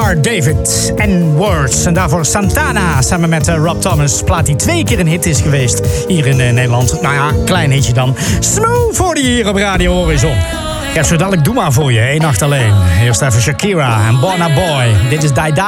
R. David en Words. En daarvoor Santana samen met Rob Thomas. Plaat die 2 keer een hit is geweest hier in Nederland. Nou ja, klein hitje dan. Smooth voor die hier op Radio Horizon. Ja, zo dadelijk doe maar voor je. 1 nacht alleen. Eerst even Shakira en Burna Boy. Dit is Die Die.